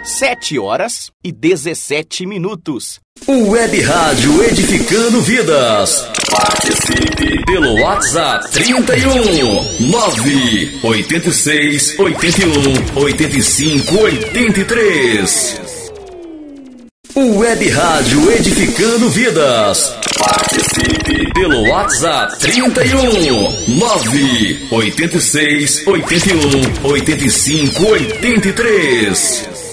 7h17. Web Rádio Edificando Vidas. Participe pelo WhatsApp 31 986 81 85 83. Web Rádio Edificando Vidas. Participe pelo WhatsApp 31 986 81 85 83.